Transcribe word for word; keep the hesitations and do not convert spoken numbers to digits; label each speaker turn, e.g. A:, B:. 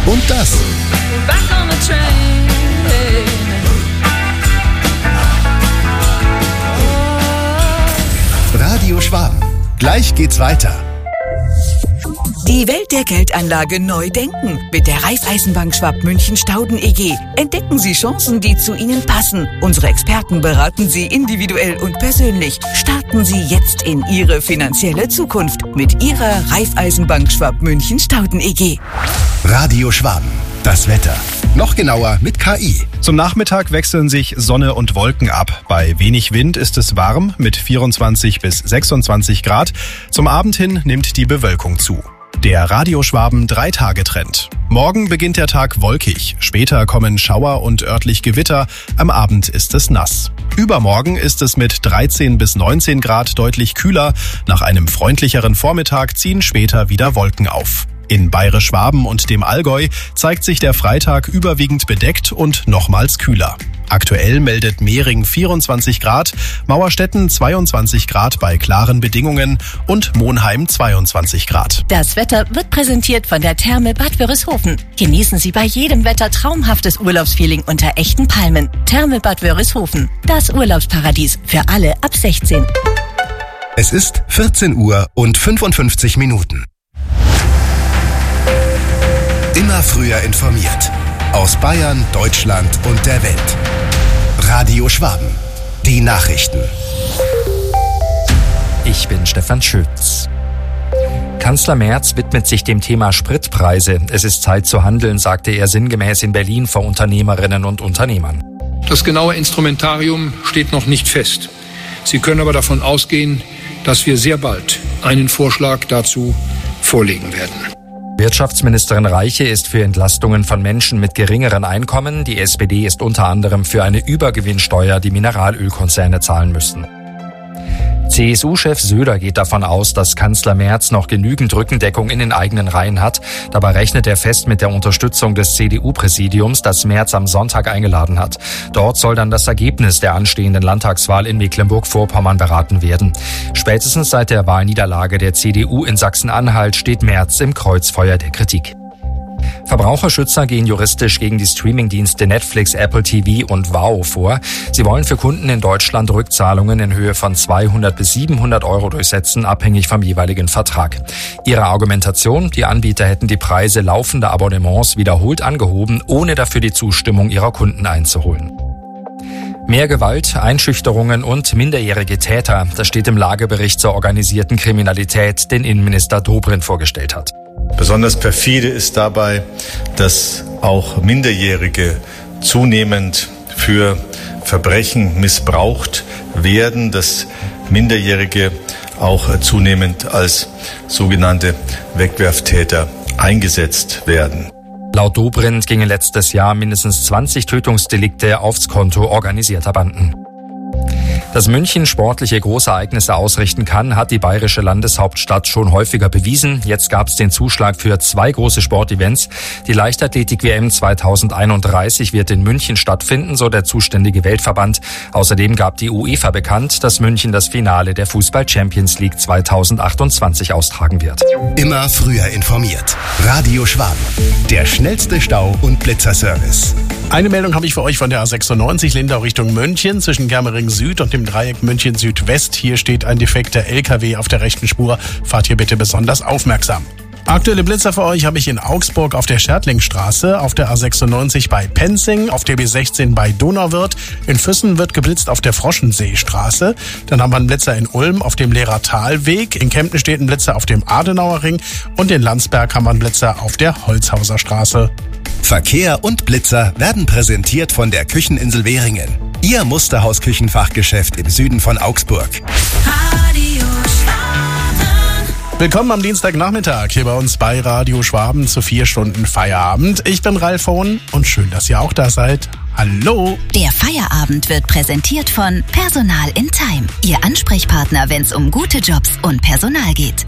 A: und das. Radio Schwaben. Gleich geht's weiter.
B: Die Welt der Geldanlage neu denken. Mit der Raiffeisenbank Schwab-München-Stauden E G. Entdecken Sie Chancen, die zu Ihnen passen. Unsere Experten beraten Sie individuell und persönlich. Starten Sie jetzt in Ihre finanzielle Zukunft mit Ihrer Raiffeisenbank Schwab-München-Stauden E G.
A: Radio Schwaben. Das Wetter. Noch genauer mit K I.
C: Zum Nachmittag wechseln sich Sonne und Wolken ab. Bei wenig Wind ist es warm mit vierundzwanzig bis sechsundzwanzig Grad. Zum Abend hin nimmt die Bewölkung zu. Der Radio Schwaben Drei-Tage-Trend. Morgen beginnt der Tag wolkig. Später kommen Schauer und örtlich Gewitter. Am Abend ist es nass. Übermorgen ist es mit dreizehn bis neunzehn Grad deutlich kühler. Nach einem freundlicheren Vormittag ziehen später wieder Wolken auf. In Bayerisch-Schwaben und dem Allgäu zeigt sich der Freitag überwiegend bedeckt und nochmals kühler. Aktuell meldet Mehring vierundzwanzig Grad, Mauerstetten zweiundzwanzig Grad bei klaren Bedingungen und Monheim zweiundzwanzig Grad.
D: Das Wetter wird präsentiert von der Therme Bad Wörishofen. Genießen Sie bei jedem Wetter traumhaftes Urlaubsfeeling unter echten Palmen. Therme Bad Wörishofen, das Urlaubsparadies für alle ab sechzehn.
A: Es ist vierzehn Uhr und fünfundfünfzig Minuten. Immer früher informiert. Aus Bayern, Deutschland und der Welt. Radio Schwaben. Die Nachrichten.
E: Ich bin Stefan Schütz. Kanzler Merz widmet sich dem Thema Spritpreise. Es ist Zeit zu handeln, sagte er sinngemäß in Berlin vor Unternehmerinnen und Unternehmern.
F: Das genaue Instrumentarium steht noch nicht fest. Sie können aber davon ausgehen, dass wir sehr bald einen Vorschlag dazu vorlegen werden.
E: Wirtschaftsministerin Reiche ist für Entlastungen von Menschen mit geringeren Einkommen. Die S P D ist unter anderem für eine Übergewinnsteuer, die Mineralölkonzerne zahlen müssen. C S U-Chef Söder geht davon aus, dass Kanzler Merz noch genügend Rückendeckung in den eigenen Reihen hat. Dabei rechnet er fest mit der Unterstützung des C D U-Präsidiums, das Merz am Sonntag eingeladen hat. Dort soll dann das Ergebnis der anstehenden Landtagswahl in Mecklenburg-Vorpommern beraten werden. Spätestens seit der Wahlniederlage der C D U in Sachsen-Anhalt steht Merz im Kreuzfeuer der Kritik. Verbraucherschützer gehen juristisch gegen die Streamingdienste Netflix, Apple T V und Wow vor. Sie wollen für Kunden in Deutschland Rückzahlungen in Höhe von zweihundert bis siebenhundert Euro durchsetzen, abhängig vom jeweiligen Vertrag. Ihre Argumentation: Die Anbieter hätten die Preise laufender Abonnements wiederholt angehoben, ohne dafür die Zustimmung ihrer Kunden einzuholen. Mehr Gewalt, Einschüchterungen und minderjährige Täter, das steht im Lagebericht zur organisierten Kriminalität, den Innenminister Dobrindt vorgestellt hat.
G: Besonders perfide ist dabei, dass auch Minderjährige zunehmend für Verbrechen missbraucht werden, dass Minderjährige auch zunehmend als sogenannte Wegwerftäter eingesetzt werden.
E: Laut Dobrindt gingen letztes Jahr mindestens zwanzig Tötungsdelikte aufs Konto organisierter Banden. Dass München sportliche Großereignisse ausrichten kann, hat die bayerische Landeshauptstadt schon häufiger bewiesen. Jetzt gab es den Zuschlag für zwei große Sportevents. Die Leichtathletik-W M zweitausendeinunddreißig wird in München stattfinden, so der zuständige Weltverband. Außerdem gab die UEFA bekannt, dass München das Finale der Fußball-Champions League zweitausendachtundzwanzig austragen wird.
A: Immer früher informiert. Radio Schwaben. Der schnellste Stau- und Blitzerservice.
H: Eine Meldung habe ich für euch von der A sechsundneunzig Lindau Richtung München zwischen Germering Süd und dem Dreieck München Südwest. Hier steht ein defekter L K W auf der rechten Spur. Fahrt hier bitte besonders aufmerksam. Aktuelle Blitzer für euch habe ich in Augsburg auf der Schertlingstraße, auf der A sechsundneunzig bei Penzing, auf der B sechzehn bei Donauwörth. In Füssen wird geblitzt auf der Froschenseestraße. Dann haben wir einen Blitzer in Ulm auf dem Lehrertalweg. In Kempten steht ein Blitzer auf dem Adenauerring. Und in Landsberg haben wir einen Blitzer auf der Holzhauser Straße.
A: Verkehr und Blitzer werden präsentiert von der Kücheninsel Währingen. Ihr Musterhaus-Küchenfachgeschäft im Süden von Augsburg.
B: Radio Schwaben.
H: Willkommen am Dienstagnachmittag hier bei uns bei Radio Schwaben zu vier Stunden Feierabend. Ich bin Ralf Hohn und schön, dass ihr auch da seid. Hallo!
D: Der Feierabend wird präsentiert von Personal in Time. Ihr Ansprechpartner, wenn es um gute Jobs und Personal geht.